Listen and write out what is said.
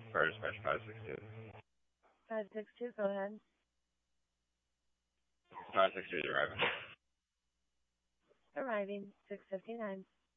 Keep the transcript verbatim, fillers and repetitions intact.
Fire dispatch five six two. five six two, go ahead. five six two is arriving. Arriving, six fifty-nine.